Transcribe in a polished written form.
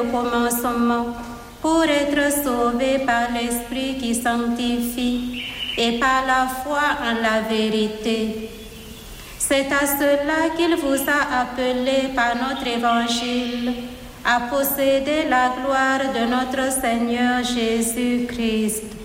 commencement, pour être sauvés par l'Esprit qui sanctifie et par la foi en la vérité. C'est à cela qu'il vous a appelé par notre évangile à posséder la gloire de notre Seigneur Jésus-Christ.